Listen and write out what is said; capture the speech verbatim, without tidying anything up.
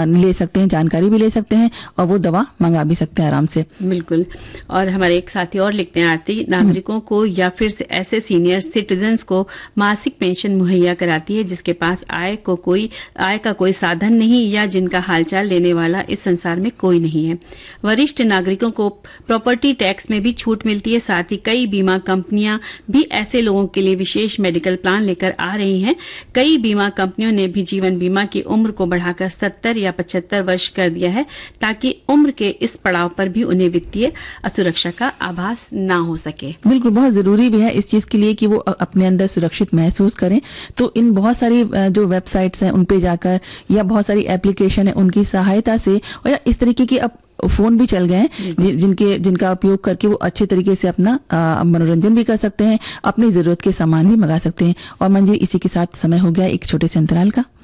ले सकते हैं, जानकारी भी ले सकते हैं और वो दवा मंगा भी सकते हैं आराम से। बिल्कुल। और हमारे एक साथी और लिखते हैं, आरती, नागरिकों को या फिर से ऐसे सीनियर सिटीजन्स को मासिक पेंशन मुहैया कराती है जिसके पास आय को कोई आय का कोई साधन नहीं या जिनका हालचाल लेने वाला इस संसार में कोई नहीं है। वरिष्ठ नागरिकों को प्रॉपर्टी टैक्स में भी छूट मिलती है। साथ ही कई बीमा कंपनियां भी ऐसे लोगों के लिए विशेष मेडिकल प्लान लेकर आ रही हैं। कई बीमा कंपनियों ने भी जीवन बीमा की उम्र को बढ़ाकर सत्तर या पचहत्तर वर्ष कर दिया है ताकि उम्र के इस पड़ाव पर भी उन्हें वित्तीय असुरक्षा का आभास ना हो सके। बिल्कुल, बहुत जरूरी भी है इस चीज के लिए कि वो अपने अंदर सुरक्षित महसूस करें। तो इन बहुत सारी जो वेबसाइट्स हैं उन पे जाकर या बहुत सारी एप्लीकेशन है उनकी सहायता से, और या इस तरीके की अब फोन भी चल गए हैं जि, जिनके जिनका उपयोग करके वो अच्छे तरीके से अपना आ, मनोरंजन भी कर सकते हैं, अपनी जरूरत के सामान भी मंगा सकते हैं। और मंजिल, इसी के साथ समय हो गया एक छोटे से अंतराल का।